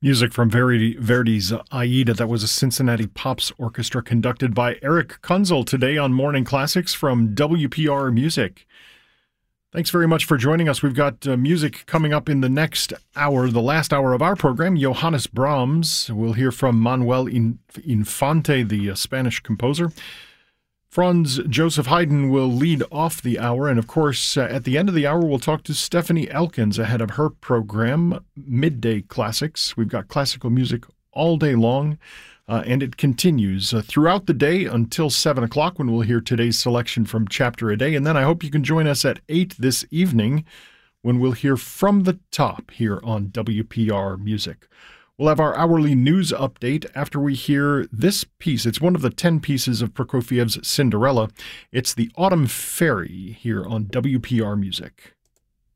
Music from Verdi's Aida. That was a Cincinnati Pops Orchestra conducted by Eric Kunzel today on Morning Classics from WPR Music. Thanks very much for joining us. We've got music coming up in the next hour, the last hour of our program. Johannes Brahms. We'll hear from Manuel Infante, the Spanish composer. Franz Joseph Haydn will lead off the hour, and of course, at the end of the hour, we'll talk to Stephanie Elkins ahead of her program, Midday Classics. We've got classical music all day long, and it continues throughout the day until 7 o'clock when we'll hear today's selection from Chapter a Day, and then I hope you can join us at 8 this evening when we'll hear From the Top here on WPR Music. We'll have our hourly news update after we hear this piece. It's one of the 10 pieces of Prokofiev's Cinderella. It's the Autumn Fairy here on WPR Music.